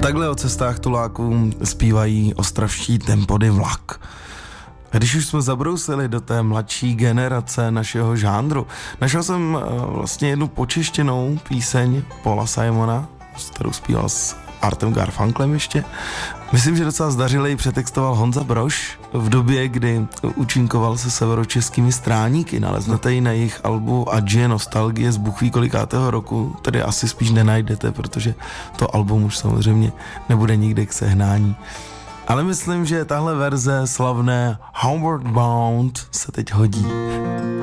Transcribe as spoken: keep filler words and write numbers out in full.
Takhle o cestách tuláků zpívají ostravští Tempody Vlak. Když už jsme zabrousili do té mladší generace našeho žánru, našel jsem vlastně jednu počeštěnou píseň Paula Simona, kterou zpíval s Artem Garfunklem ještě. Myslím, že docela zdařilej přetextoval Honza Brož v době, kdy účinkoval se severočeskými stráníky. Naleznete ji na jejich albu Adžie nostalgie z bůh ví kolikátého roku, tedy asi spíš nenajdete, protože to album už samozřejmě nebude nikdy k sehnání. Ale myslím, že tahle verze slavné Homeward Bound se teď hodí.